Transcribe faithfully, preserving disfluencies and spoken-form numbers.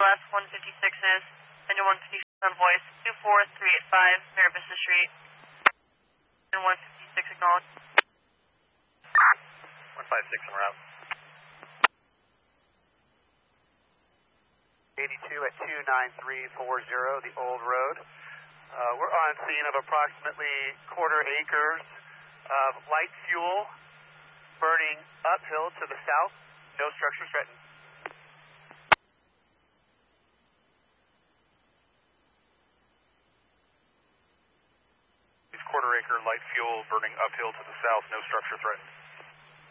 last one fifty-six is, engine one fifty-six on voice, two four three eight five, Mayor Vista Street. And one fifty-six acknowledged. one five six en route. eighty-two at two nine three four zero, the old road. Uh, we're on scene of approximately quarter acres of light fuel burning uphill to the south. No structures threatened. Quarter acre light fuel burning uphill to the south, no structure threatened.